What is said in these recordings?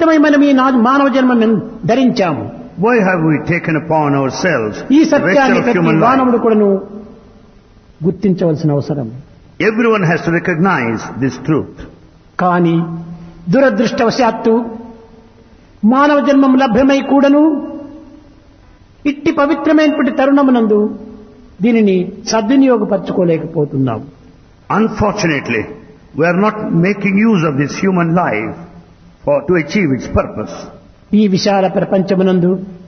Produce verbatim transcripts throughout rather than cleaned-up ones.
నిమిత్తమై మనం ఈ నా- మానవ జన్మను ధరించాము. Why have we taken upon ourselves ఈ the సత్యాన్ని vector of ప్రతి human life? మానవుడు కూడాను గుర్తించవలసిన అవసరం. Everyone has to recognize this truth. కానీ దురదృష్టవశాత్తు మానవ జన్మం లభ్యమై కూడాను ఇట్టి పవిత్రమైనటువంటి తరుణమునందు దీనిని సద్వినియోగపరచుకోలేకపోతున్నాం. Unfortunately, we are not making use of this human life for to achieve its purpose. ఈ విశాల ప్రపంచమునందు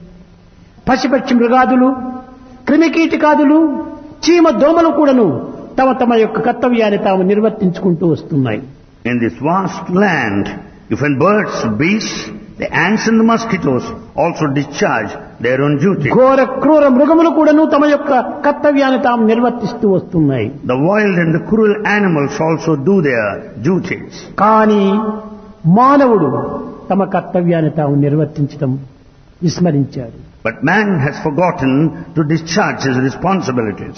పశుపక్షి మృగాదులు క్రిమికీటకాదులు చీమ దోమలు కూడాను తమ తమ యొక్క కర్తవ్యాన్ని తాము నిర్వర్తించుకుంటూ వస్తున్నాయి. In this vast land, even birds, beasts, the ants and the mosquitoes also discharge their own duty. ఘోర క్రూర మృగములు కూడాను తమ యొక్క కర్తవ్యాన్ని తాము నిర్వర్తిస్తూ వస్తున్నాయి. The wild and the cruel animals also do their duties. కానీ మానవుడు తమ కర్తవ్యాన్ని తాము నిర్వర్తించడం విస్మరించాడు. But man has forgotten to discharge his responsibilities.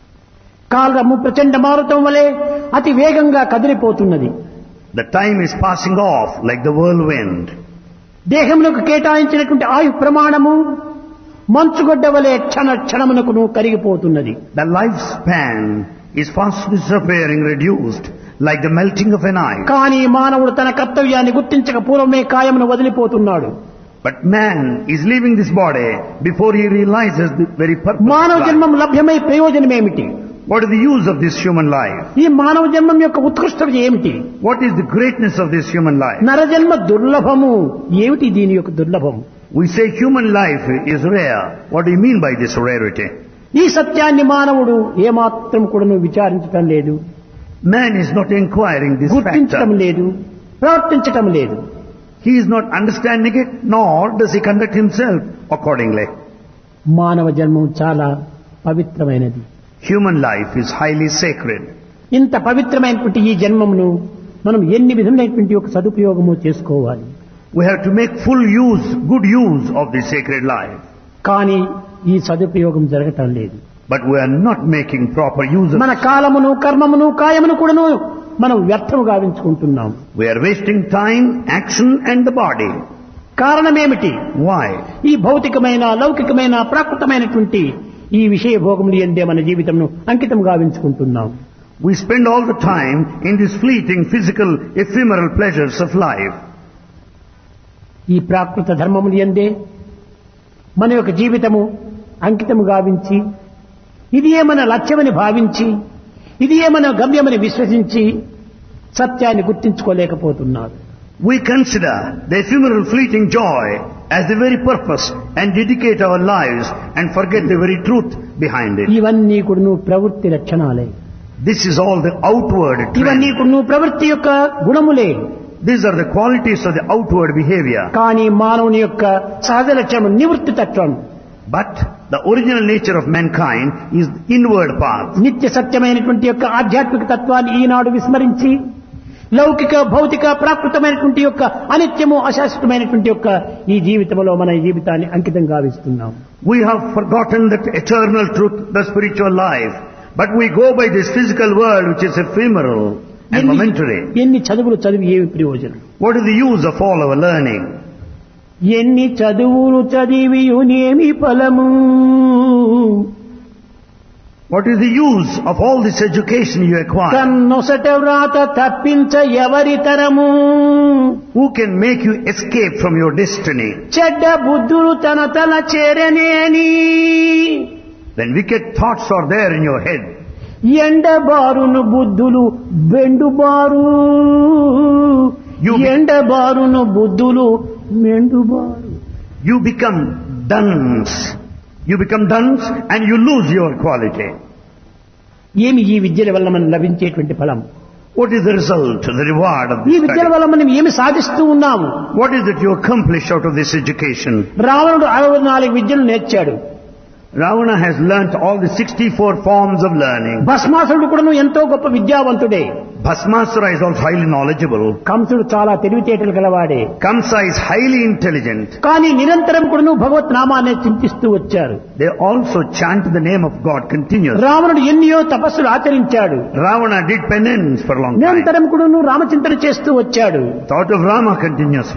కాలము ప్రచండ మారుతం వలె అతి వేగంగా కదిలిపోతున్నది. The time is passing off like the whirlwind. దేహమునకు కేటాయించినటువంటి ఆయు ప్రమాణము మంచుగడ్డ వలె క్షణ క్షణమునకును కరిగిపోతున్నది. The lifespan is fast disappearing, reduced like the melting of an ice. కానీ మానవుడు తన కర్తవ్యాన్ని గుర్తించక పూర్వమే కాయమును వదిలిపోతున్నాడు. But man is leaving this body before he realizes the very purpose మానవ of life. జన్మం లభ్యమై ప్రయోజనం ఏమిటి? What is the use of this human life? ఈ మానవ జన్మం యొక్క ఉత్కృష్టత ఏమిటి? What is the greatness of this human life? నరజన్మ దుర్లభము ఏమిటి? దీని యొక్క దుర్లభం. We say human life is rare. What do you mean by this rarity? ఈ సత్యాన్ని మానవుడు ఏమాత్రం కూడా విచారించటం లేదు, Man is not inquiring this గుర్తించటం factor. లేదు, ప్రవర్తించటం లేదు. He is not understanding it, nor does he conduct himself accordingly. మానవ జన్మం చాలా పవిత్రమైనది. Human life is highly sacred. ఇంత పవిత్రమైనటువంటి ఈ జన్మమును మనం ఎన్ని విధములైనటువంటి ఒక సదుపయోగము చేసుకోవాలి. We have to make full use, good use of this sacred life. కానీ ఈ సదుపయోగం జరగటం లేదు. But we are not making proper use of మన కాలమును కర్మమును కాయమును కూడాను మనం వ్యర్థము గావించుకుంటున్నాం. We are wasting time, action and the body. కారణమేమిటి? Why? ఈ భౌతికమైన లౌకికమైన ప్రాకృతమైనటువంటి ఈ విషయ భోగములు ఎందే మన జీవితంను అంకితం గావించుకుంటున్నాం. We spend all the time in these fleeting, physical, ephemeral pleasures of life. ఈ ప్రాకృత ధర్మములు ఎందే మన యొక్క జీవితము అంకితము గావించి ఇది ఏమన లక్ష్యమని భావించి ఇది ఏమన గమ్యమని విశ్వసించి సత్యాన్ని గుర్తించుకోలేకపోతున్నారు. We consider the ephemeral fleeting joy as the very purpose and dedicate our lives and forget the very truth behind it. ఇవన్నీ కూడాను ప్రవృత్తి లక్షణాలే. This is all the outward ఇవన్నీ trend. కూడాను ప్రవృత్తి యొక్క గుణములే. These are the qualities of the outward behavior. కానీ మానవుని యొక్క సహజ లక్ష్యం నివృత్తి తత్వం. But the original nature of mankind is the inward path. నిత్య సత్యమైనటువంటి యొక్క ఆధ్యాత్మిక తత్వాన్ని ఈనాడు విస్మరించి లౌకిక భౌతిక ప్రాకృతమైనటువంటి యొక్క అనిత్యము అశాశ్వతమైనటువంటి యొక్క ఈ జీవితంలో మన ఈ జీవితాన్ని అంకితం గావిస్తున్నాం. We have forgotten that eternal truth, the spiritual life. But we go by this physical world which is ephemeral and momentary. ఎన్ని చదువులు చదివి ఏమి ప్రయోజనం? What is the use of all our learning? ఎన్ని చదువులు చదివియునేమి ఫలము? What is the use of all this education you acquire? కన్నొసట వ్రాత తప్పించ ఎవరి తరము? Who can make you escape from your destiny? చెడ్డ బుద్ధులు తన తల చేరనేని When wicked thoughts are there in your head, ఎండబారును బుద్ధులు బెండుబారు. You be- ఎండబారును బుద్ధులు మెండుబారు. you become dunce. You become dunce and you lose your quality. ఏమి ఈ విద్యల వల్ల మనం లభించేటువంటి ఫలం? What is the result, the reward of ఈ this విద్యల study? వల్ల మనం ఏమి సాధిస్తూ ఉన్నాము? What is it you accomplish out of this education? రావణుడు అరవై నాలుగు విద్యలు నేర్చాడు. Ravana has learnt all the sixty-four forms of learning. భస్మాసురుడు కూడా ఎంతో గొప్ప విద్యావంతుడే. Bhasmasura is also highly knowledgeable. కంసుడు చాలా తెలివితేటలు గలవాడే. Kamsa is highly intelligent. కానీ నిరంతరం కూడా భగవత్ నామాన్ని చింతిస్తూ వచ్చారు. They also chant the name of God continuously. రావణుడు ఎన్నో తపస్సులు ఆచరించాడు. Ravana did penance for a long time. నిరంతరం కూడా రామచింతన చేస్తూ వచ్చాడు. Thought of Rama continuously.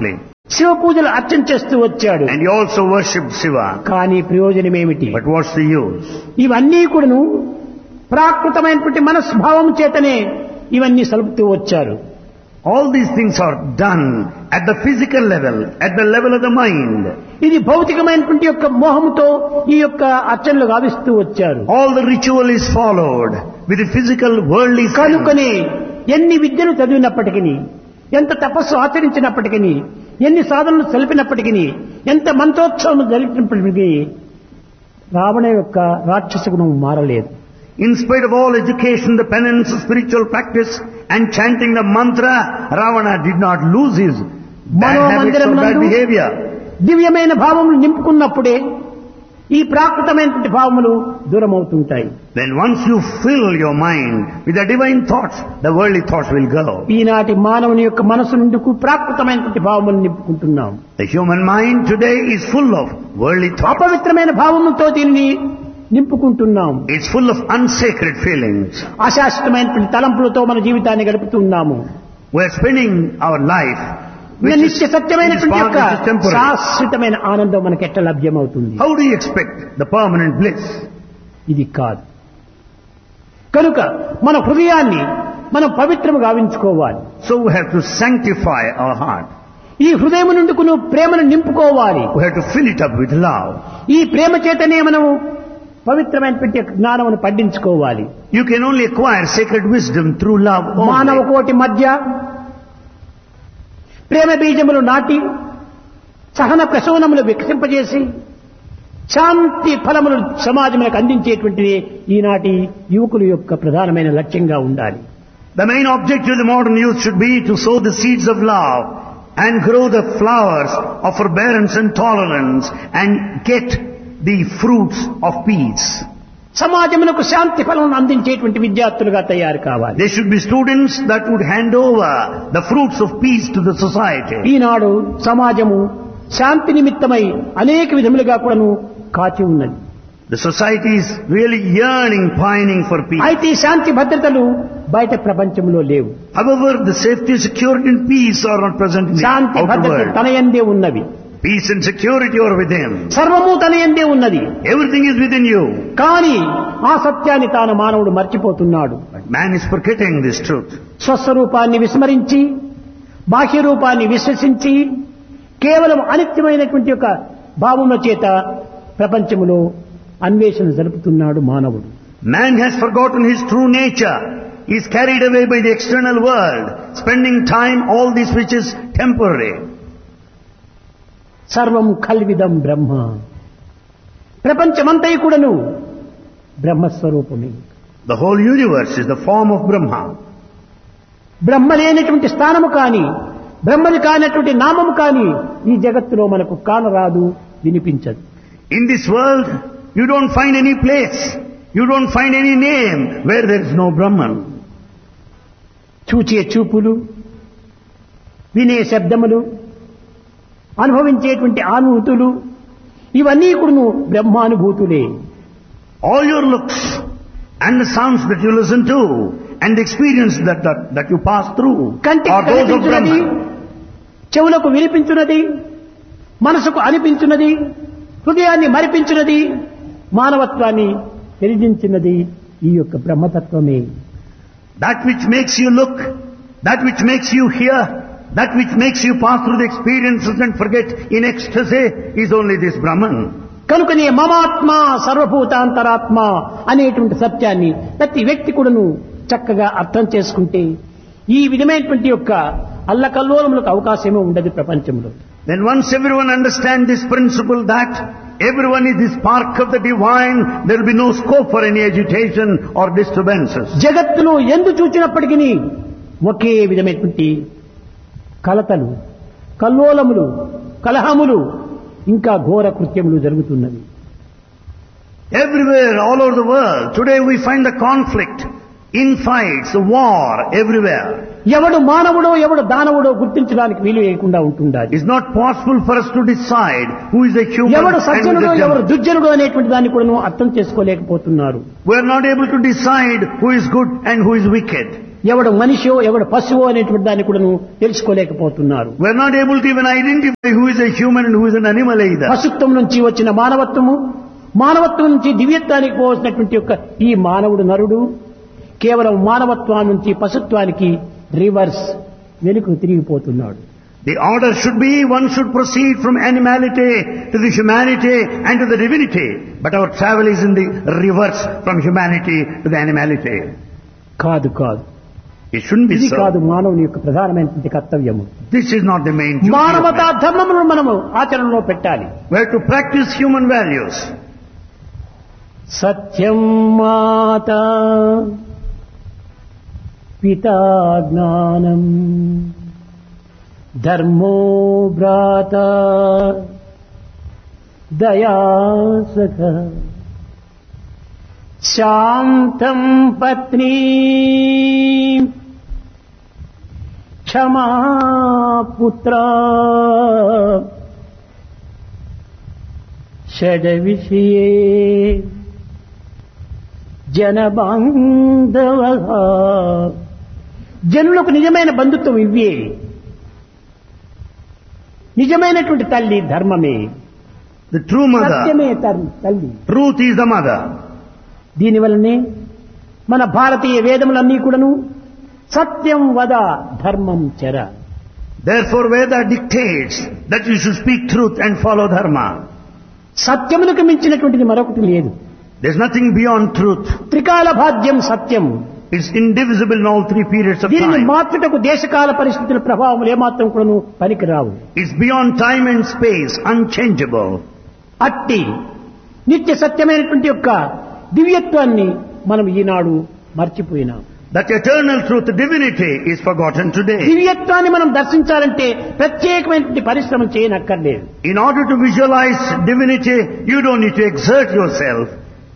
Shiva పూజలు అర్చన చేస్తూ వచ్చాడు. And he also worshipped Shiva. కానీ ప్రయోజనం ఏమిటి? But what's the use? ఇవన్నీ కూడాను ప్రాకృతమైనటువంటి మనస్భావం చేతనే ఇవన్నీ సలుపుతూ వచ్చారు. All these things are done at the physical level, at the level of the mind. ఇది భౌతికమైనటువంటి యొక్క మోహంతో ఈ యొక్క అర్చనలు గావిస్తూ వచ్చారు. All the ritual is followed with the physical worldly sense. కనుకనే ఎన్ని విద్యలు చదివినప్పటికీ, ఎంత తపస్సు ఆచరించినప్పటికీ, ఎన్ని సాధనలు తెలిపినప్పటికీ, ఎంత మంత్రోత్సవం జరిపినప్పటికీ రావణ యొక్క రాక్షస గుణం మారలేదు. In spite of all education, the penance, spiritual practice and chanting the mantra, Ravana did not lose his bad habits or bad behavior. దివ్యమైన భావములు నింపుకున్నప్పుడే ఈ ప్రాకృతమైనటువంటి భావములు దూరమవుతుంటాయి. Then once you fill your mind with the divine thoughts, the worldly thoughts will go. ఈనాటి మానవుని యొక్క మనసు నుండి ప్రాకృతమైనటువంటి భావములు నింపుకుంటున్నాం. The human mind today is full of worldly thoughts. అపవిత్రమైన భావములతో దీన్ని నింపుకుంటున్నాం. It's full of unsacred feelings. అశాశ్వతమైనటువంటి తలంపులతో మన జీవితాన్ని గడుపుతున్నాము. We're spending our life నిత్య సత్యమైనటువంటి యొక్క శాశ్వతమైన ఆనందం మనకి ఎట్లా లభ్యమవుతుంది? How do you expect the permanent bliss? ఇది కాదు. కనుక మన హృదయాన్ని మనం పవిత్రము గావించుకోవాలి. So we have to sanctify our heart. ఈ హృదయం నుండి నువ్వు ప్రేమను నింపుకోవాలి. We have to fill it up with love. ఈ ప్రేమ చేతనే మనము పవిత్రమైనటువంటి జ్ఞానమును పండించుకోవాలి. You can only acquire sacred wisdom through love only. మానవ కోటి మధ్య ప్రేమ బీజములు నాటి సహన ప్రసవనములు వికసింపజేసి శాంతి ఫలములు సమాజములకు అందించేటువంటిది ఈనాటి యువకుల యొక్క ప్రధానమైన లక్ష్యంగా ఉండాలి. The main objective of the modern youth should be to sow the seeds of love and grow the flowers of forbearance and tolerance and get the fruits of peace. సమాజమునకు శాంతి ఫలములను అందించేటువంటి విద్యార్థులుగా తయారు కావాలి. They should be students that would hand over the fruits of peace to the society. ఈనాడు సమాజము శాంతి నిమిత్తమై అనేక విధములుగా కూడాను కాచి ఉన్నది. The society is really yearning, pining for peace. అయితే శాంతి భద్రతలు బయట ప్రపంచంలో లేవు. However, the safety, security and peace are not present in the Shanti outer భద్రత world. తన యందే ఉన్నవి. Peace and security are within. సర్వము తన యందే ఉన్నది. Everything is within you. కానీ ఆ సత్యాన్ని తాను మానవుడు మర్చిపోతున్నాడు. But man is forgetting this truth. స్వస్వరూపాన్ని విస్మరించి బాహ్య రూపాన్ని విశ్వసించి కేవలం అనిత్యమైనటువంటి యొక్క భావముల చేత ప్రపంచములో అన్వేషణ జరుపుతున్నాడు మానవుడు. Man has forgotten his true nature. He is carried away by the external world, spending time all this which is temporary. సర్వం కల్విదం బ్రహ్మ. ప్రపంచమంతయు కూడాను బ్రహ్మస్వరూపమే. The whole universe is the form of Brahma. బ్రహ్మ లేనటువంటి స్థానము కాని, బ్రహ్మది కానటువంటి నామము కాని ఈ జగత్తులో మనకు కానరాదు, వినిపించదు. In this world, you don't find any place, you don't find any name where there is no Brahman. చూచే చూపులు, వినే శబ్దములు, అనుభవించేటువంటి అనుభూతులు ఇవన్నీ కూడాను బ్రహ్మానుభూతులే. All your looks and the sounds that you listen to and the experience that, that, that you pass through are those of Brahman. చెవులకు వినిపించున్నది, మనసుకు అనిపించున్నది, హృదయాన్ని మరిపించున్నది, మానవత్వాన్ని తెలిగించినది ఈ యొక్క బ్రహ్మతత్వమే. That which makes you look, that which makes you hear, that which makes you pass through the experiences and forget in ecstasy is only this Brahman. కనుకనే మమాత్మ సర్వభూతాంతరాత్మ అనేటువంటి సత్యాన్ని ప్రతి వ్యక్తి కూడాను చక్కగా అర్థం చేసుకుంటే ఈ విధమైనటువంటి యొక్క అల్లకల్లోలములకు అవకాశమే ఉండదు ప్రపంచంలో. Then once everyone understands this principle that everyone is the spark of the divine, there will be no scope for any agitation or disturbances. జగత్తులో ఎందు చూచినప్పటికీ ఒకే విధమైనటువంటి కలతలు, కల్లోలములు, కలహములు, ఇంకా ఘోర కృత్యములు జరుగుతున్నవి. Everywhere, all over the world, today we find the conflict, infights, war everywhere. ఎవడు మానవుడో ఎవడు దానవుడో గుర్తించడానికి వీలు లేకుండా ఉంటుండాలి. It's not possible for us to decide who is a human ఎవడు and సజ్జనుడో who is a ఎవడు devil. దుర్జనుడో అనేటువంటి దాన్ని కూడా అర్థం చేసుకోలేకపోతున్నారు. We are not able to decide who is good and who is wicked. ఎవడు మనిషో ఎవడు పశువో అనేటువంటి దాన్ని కూడా తెలుసుకోలేకపోతున్నారు. We are not able to even identify who is a human and who is an animal either. పశుత్వం నుంచి వచ్చిన మానవత్వము, మానవత్వం నుంచి దివ్యత్వానికి పోవలసినటువంటి యొక్క ఈ మానవుడు నరుడు కేవలం మానవత్వం నుంచి పశుత్వానికి రివర్స్ వెనుకకు తిరిగిపోతున్నాడు. The order should be one should proceed from animality to the humanity and to the divinity. But our travel is in the reverse from humanity to the animality. కాదు కాదు, It shouldn't be ఇది so. కాదు మానవుని యొక్క ప్రధానమైనటువంటి కర్తవ్యము. This is not the main duty of మానవతా man. ధర్మమును మనము ఆచరణలో పెట్టాలి. We have to practice human values. సత్యం మాతా పితా జ్ఞానం ధర్మో భ్రాత దయా సఖ శాంతం పత్నీ క్షమా పుత్ర షడ్ విషయే జనబాంధవ. జనులకు నిజమైన బంధుత్వం ఇవ్వే. నిజమైనటువంటి తల్లి ధర్మమే, The true mother, సత్యమే తర్- తల్లి. truth is the mother. దీనివల్లనే మన భారతీయ వేదములన్నీ కూడాను సత్యం వద ధర్మం చర. Therefore Veda dictates that you should speak truth and follow dharma. సత్యములకు మించినటువంటిది మరొకటి లేదు. There's nothing beyond truth. త్రికాల భాగ్యం సత్యం. It's indivisible in all three periods of దీనిని time. మార్చుటకు దేశకాల పరిస్థితుల ప్రభావం ఏమాత్రం కూడాను పనికిరావు. It's beyond time and space, unchangeable. అట్టి నిత్య సత్యమైనటువంటి యొక్క దివ్యత్వాన్ని మనం ఈనాడు మర్చిపోయినాం. That eternal truth, divinity, is forgotten today. దివ్యత్వాన్ని మనం దర్శించాలంటే ప్రత్యేకమైనటువంటి పరిశ్రమ చేయనక్కర్లేదు. In order to visualize divinity, you don't need to exert yourself.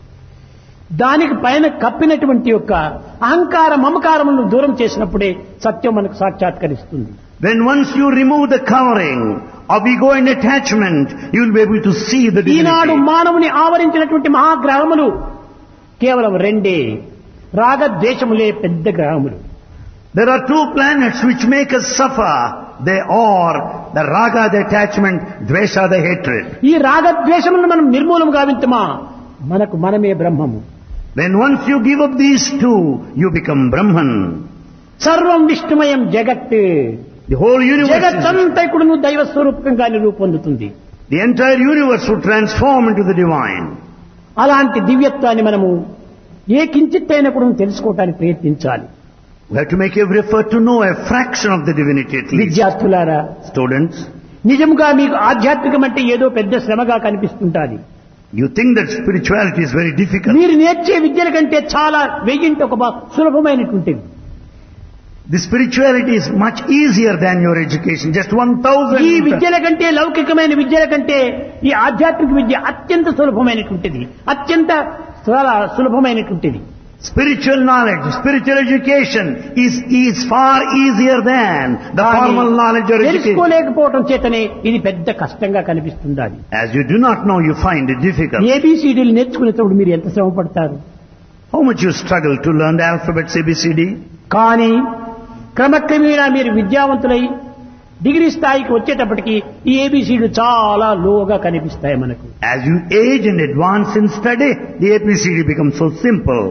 దానికి పైన కప్పినటువంటి యొక్క అహంకార మమకారములను దూరం చేసినప్పుడే సత్యం మనకు సాక్షాత్కరిస్తుంది. When once you remove the covering of ego and attachment, you will be able to see the Eenadu divinity. మానవుని ఆవరించినటువంటి మహాగ్రహములు కేవలం రెండే, రాగద్వేషములే పెద్ద గ్రహములు. There are two planets which make us suffer. They are the raga, the attachment, dvesha, the hatred. ఈ రాగద్వేషములను మనం నిర్మూలం గావించమా మనకు మనమే బ్రహ్మము. When once you give up these two, you become Brahman. సర్వం విష్ణుమయం జగత్. The whole universe, is- జగత్తంతా కూడా దైవ స్వరూపకంగానే రూపొందుతుంది. the entire universe would transform into the divine. అలాంటి దివ్యత్వాన్ని మనము ఏ కించిత్తైనా కూడా తెలుసుకోవటానికి ప్రయత్నించాలి. We have to make every effort to know a fraction of the divinity at least. విద్యార్థులారా, Students, నిజంగా మీకు ఆధ్యాత్మికం అంటే ఏదో పెద్ద శ్రమగా కనిపిస్తుంటాది. you think that spirituality is very difficult. మీరు నేర్చే విద్యల కంటే చాలా వెయ్యింటి ఒక బా- సులభమైనటువంటిది. The spirituality is much easier than your education. Just one ఈ thousand. విద్యల కంటే లౌకికమైన విద్యల కంటే ఈ ఆధ్యాత్మిక విద్య అత్యంత సులభమైనటువంటిది, అత్యంత చాలా సులభమైనటువంటిది. Spiritual knowledge, spiritual education is, is far easier than the కానీ formal knowledge or education. తెలుసుకోలేకపోవటం చేతనే ఇది పెద్ద కష్టంగా కనిపిస్తుంది. అది As you do not know, you find it difficult. ఏబిసిడీలు నేర్చుకునేటప్పుడు మీరు ఎంత శ్రమ పడతారు. How much you struggle to learn the alphabets A B C D? కానీ క్రమక్రమేణా మీరు విద్యావంతులై డిగ్రీ స్థాయికి వచ్చేటప్పటికి ఈ ఏబిసిడీలు చాలా లోగా కనిపిస్తాయి మనకు. As you age and advance in study, the A B C D becomes so simple.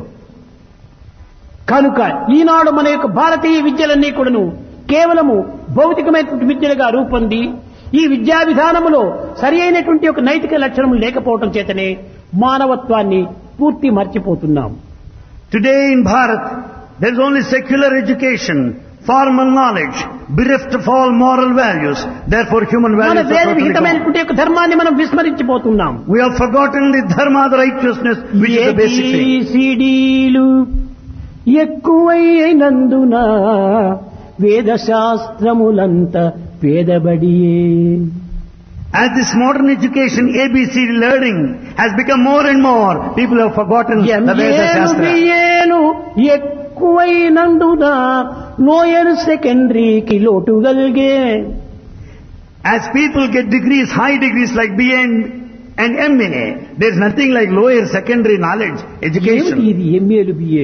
కనుక ఈనాడు మన యొక్క భారతీయ విద్యలన్నీ కూడాను కేవలము భౌతికమైనటువంటి విద్యలుగా రూపొంది ఈ విద్యా విధానములో సరి అయినటువంటి ఒక నైతిక లక్షణములు లేకపోవటం చేతనే మానవత్వాన్ని పూర్తి మర్చిపోతున్నాం. Today in Bharat, there is only secular education, formal knowledge, bereft of all moral values. Therefore human మన values are వేద totally gone. విహితమైనటువంటి యొక్క ధర్మాన్ని మనం విస్మరించిపోతున్నాం. We have forgotten the dharma, the righteousness, which is the basic thing. ఏబిసిడీలు ఎక్కువైనందున వేద శాస్త్రములంత పేదబడియే. As this modern education, A B C D learning has become more and more, people have forgotten the Veda ఏను Shastra. బియ్యేను ఎక్కువైనందున lower సెకండరీకి లోటు గల్గే. As people get degrees, high degrees like B A and M A, there's nothing like lower secondary knowledge, ఏమిటి education. ఇది ఎంఏలు బిఏలు?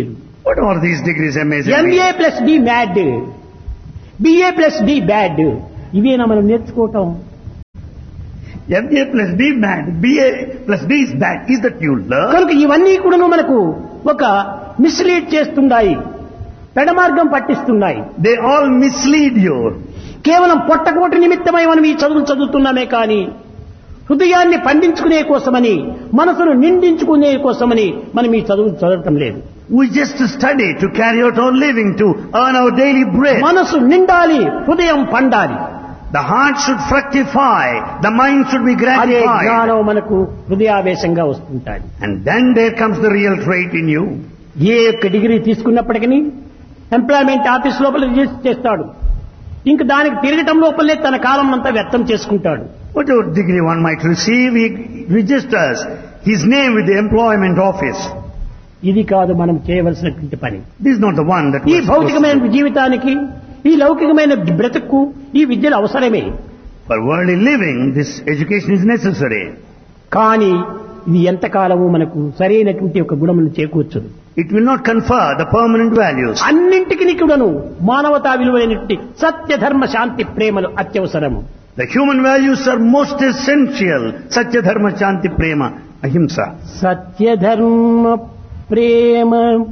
What are these degrees amazing? MA plus D mad, BA plus D bad, ఇవేనా మనం నేర్చుకోవటం? M A plus B mad, B A plus B is bad. Is that you learn? కనుక ఇవన్నీ కూడా మనకు ఒక మిస్లీడ్ చేస్తున్నాయి, పెడమార్గం పట్టిస్తున్నాయి. They all mislead you. కేవలం పొట్టకోటి నిమిత్తమై మనం ఈ చదువులు చదువుతున్నామే కానీ హృదయాన్ని పండించుకునే కోసమని, మనసును నిండించుకునే కోసమని మనం ఈ చదువులు చదవటం లేదు. We just study to carry out our living, to earn our daily bread. మనసు నిండాలి, హృదయం పండాలి. The heart should fructify, the mind should be అదే gratified. జ్ఞానం మనకు హృదయావేశంగా వస్తుంటాయి. And then there comes the real trait in you. ఏ యొక్క degree తీసుకున్నప్పటికీ employment office లోపల రిజిస్టర్ చేస్తాడు, ఇంక దానికి తిరగటం లోపలే తన కాలం అంతా వ్యర్థం చేసుకుంటాడు. Whatever degree one might receive, he registers his name with the employment office. ఇది కాదు మనం చేయవలసినటువంటి పని. This is not the one that ఈ was supposed భౌతికమైన to. జీవితానికి, ఈ లౌకికమైన బ్రతుకు ఈ విద్యలు అవసరమే. For worldly living, this education is necessary. కానీ ఇది ఎంతకాలము మనకు సరైనటువంటి ఒక గుణమును చేకూర్చదు. It will not confer the permanent values. అన్నింటికి కూడాను మానవతా విలువైనటువంటి సత్య ధర్మ శాంతి ప్రేమలు అత్యవసరము. The human values are most essential. Satya Dharma Shanti Prema Ahimsa. సత్య ధర్మ ప్రేమ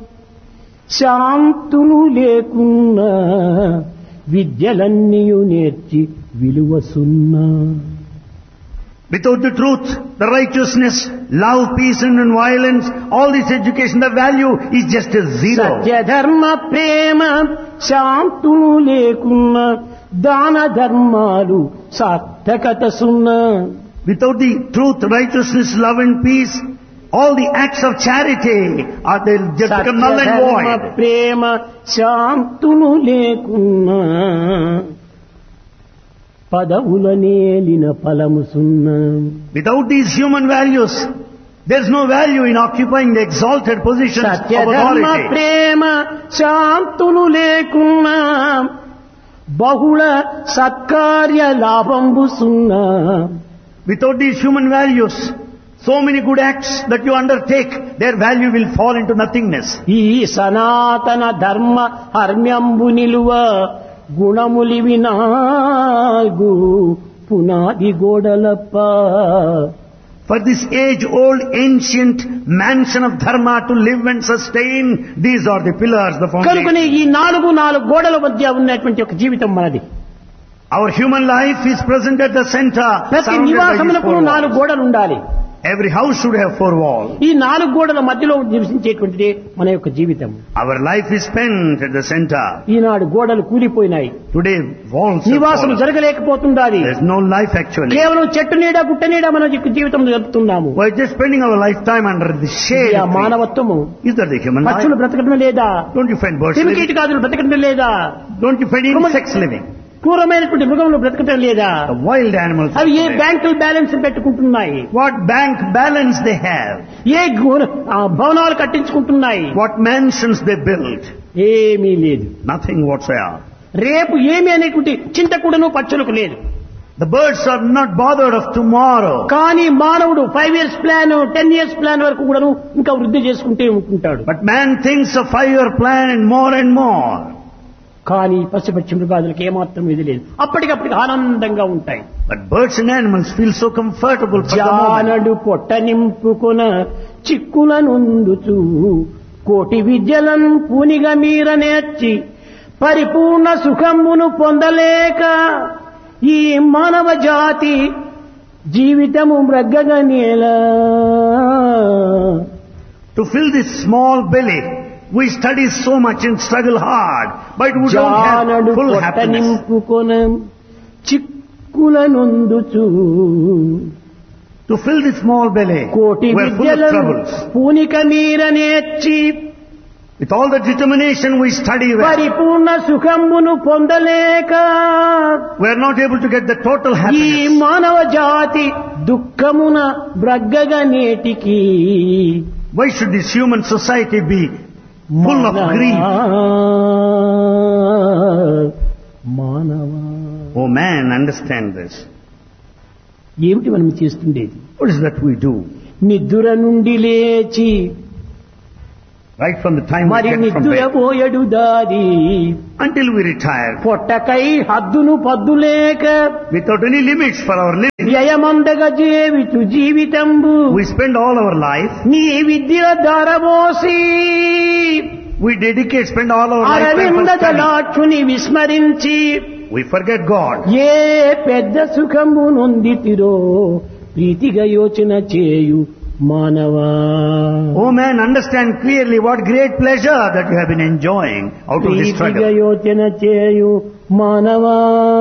శాంతులు లేకున్నా విద్యలన్నీయు నేర్చి విలువ సున్నా. Without the truth, the righteousness, love, peace and non-violence, all this education, the value is just a zero. సత్య ధర్మ ప్రేమ శాంతులు లేకున్నా దాన ధర్మాలు సార్థకత సున్నా. Without the truth, righteousness, love and peace, all the acts of charity are they just become null and సత్యధర్మ void. ప్రేమ శాంతులు లేకున్నా పదవుల నేలిన ఫలము సున్నా. Without these human values, there is no value in occupying the exalted positions of సత్యధర్మ authority. ప్రేమ శాంతులు లేకున్నా బహుళ సత్కార్య లాభంబు సున్నా. Without these human values, so many good acts that you undertake, their value will fall into nothingness. ఈ సనాతన ధర్మ హర్మ్యంబు నిలువ గుణములివి నాగు పునాది గోడలప్ప. For this age-old ancient mansion of dharma to live and sustain, these are the pillars, the foundation. కనుకనే ఈ నాలుగు నాలుగు గోడల మధ్య ఉన్నటువంటి ఒక జీవితం మనది. Our human life is present at the center. ప్రతి surrounded by these నివాసములకు four నాలుగు walls. గోడలు ఉండాలి. Every house should have four walls. ఈ నాలుగు గోడల మధ్యలో నివసించేటువంటిది మన యొక్క జీవితం. Our life is spent at the center. ఈనాడు గోడలు కూలిపోయినాయి, Today, walls have నివాసం fallen. జరగలేకపోతుండాలి. There's no life actually. కేవలం చెట్టు నీడ గుట్ట నీడ మన యొక్క జీవితం జరుపుతున్నాము. We're just spending our lifetime under the shade ఇది ఆ of trees. మానవత్వము. Is that the human life? పక్షులు బ్రతకడం లేదా? Don't you find birds living? క్రిమికీటకాదులు బ్రతకడం లేదా? Don't you find insects living? క్రూరమైనటువంటి మృగములు బ్రతకటం లేదా? The wild animals. అవి ఏ live. బ్యాంకులు balance పెట్టుకుంటున్నాయి? What bank balance they have? ఏ గు- ఆ భవనాలు కట్టించుకుంటున్నాయి? What mansions they build? ఏమీ లేదు. Nothing whatsoever. రేపు ఏమి అనేటువంటి చింత కూడాను పక్షులకు లేదు. The birds are not bothered of tomorrow. కానీ మానవుడు five years plan ten years plan వరకు కూడాను ఇంకా వృద్ధి చేసుకుంటే ఉంటుంటాడు. But man thinks of five-year plan and more and more. కానీ పశుపక్షి మృగాదులకు ఏమాత్రం ఇది లేదు, అప్పటికప్పటికి ఆనందంగా ఉంటాయి. But birds and animals feel so comfortable for the moment. జానడు పొట్ట నింపుకొన చిక్కుల నుండుచు కోటి విద్యలను పూనిగా మీర నేర్చి పరిపూర్ణ సుఖమును పొందలేక ఈ మానవ జాతి జీవితము మ్రగ్గగా నేలా. To fill this small belly, we study so much and struggle hard, but we don't జానడు have full పొట్ట happiness. నింపుకొన Chikkula నుండుచు To fill this small belly, కోటి we are full of విద్యలను troubles. పూనిక మీర నేర్చి With all the determination we study well, పరిపూర్ణ సుఖమును పొందలేక we are not able to get the total ఈ happiness. మానవ జాతి దుఃఖమున బ్రగ్గగా నేటికి Why should this human society be full of grief? మానవా Oh man, understand this. ఏమిటి మనం చేస్తుండేది? What is that we do? నిద్ర నుండి లేచి Right from the time we మరి get from bed నిద్రపోయడు దారి until we retire, పొట్టకై హద్దును పద్దులేక without any limits for our living. వ్యయమందగ జీవితు జీవితంబు We spend all our life, నీ విద్య ధరమోసి we dedicate, spend all our life Aravinda for study. జలాక్షుని విస్మరించి We forget God. ఏ పెద్ద సుఖము నొందితిరో ప్రీతిగా యోచన చేయు మానవా. Oh man, understand clearly what great pleasure that you have been enjoying out of this ప్రీతిగా struggle. యోచన చేయు మానవా,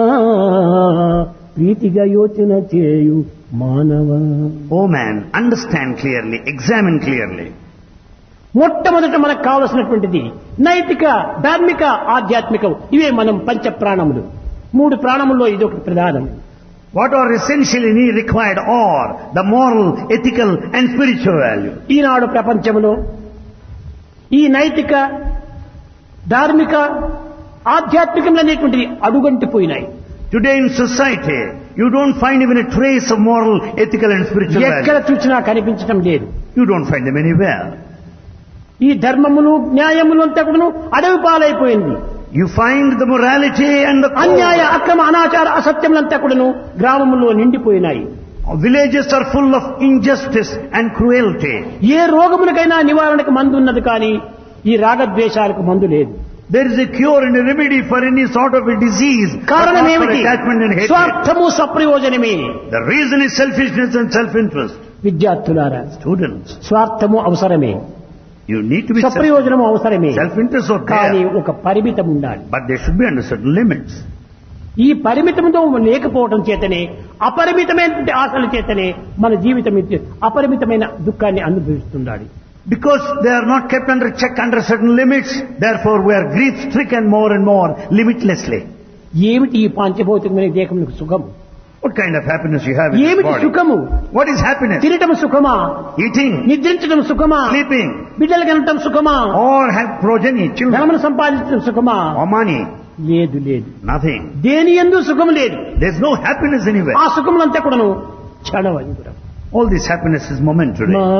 ప్రీతిగా యోచన చేయు మానవా. Oh man, understand clearly, examine clearly. మొట్టమొదట మనకు కావలసినటువంటిది నైతిక, ధార్మిక, ఆధ్యాత్మిక, ఇవే మనం పంచ ప్రాణములు. మూడు ప్రాణముల్లో ఇది ఒకటి ప్రధానం. What are essentially need required are the moral, ethical and spiritual value. ఈనాడు ప్రపంచంలో ఈ నైతిక, ధార్మిక, ఆధ్యాత్మికమైనటువంటిది అడుగంటిపోయినాయి. Today in society, you don't find even a trace of moral, ethical and spiritual ఎక్కడ value. చూసినా కనిపించడం లేదు. You don't find them anywhere. ఈ ధర్మములు, న్యాయములు అంతా కూడా అడవి పాలైపోయింది. You find the morality and the అన్యాయ, code. అక్రమ, అనాచార, అసత్యములంతా కూడాను గ్రామములో నిండిపోయినాయి. Villages are full of injustice and cruelty. ఏ రోగములకైనా నివారణకు మందు ఉన్నది కానీ ఈ రాగద్వేషాలకు మందు లేదు. There is a cure and a remedy for any sort of a disease, but కారణం not for ఏమిటి? attachment and hatred. స్వార్థము, స్వప్రయోజనమే. The reason is selfishness and self-interest. విద్యార్థులారా, Students, స్వార్థము అవసరమే, you need to be self- స్వప్రయోజనము అవసరమే, self-interest or కానీ care, ఒక పరిమితం ఉండాలి. but they should be under certain limits. ఈ పరిమితంతో లేకపోవడం చేతనే, అపరిమితమైనటువంటి ఆశల చేతనే మన జీవితం ఇది అపరిమితమైన దుఃఖాన్ని అనుభవిస్తున్నాడు. Because they are not kept under check under certain limits, therefore we are grief-stricken more and more, limitlessly. ఏమిటి ఈ పాంచభౌతికమైన దేహములకు సుఖము? What kind of happiness you have in this ఏమిటి body? సుఖము? What is happiness? తినటం సుఖమా? Eating, నిద్రించడం సుఖమా? sleeping, బిడ్డలు కనటం సుఖమా? or have progeny, children, ధనమును సంపాదించడం సుఖమా? or money. లేదు, లేదు. Nothing. దేని యందు సుఖం లేదు. There's no happiness anywhere. ఆ సుఖములంతా కూడాను క్షణవయుగురం. All this happiness is momentary.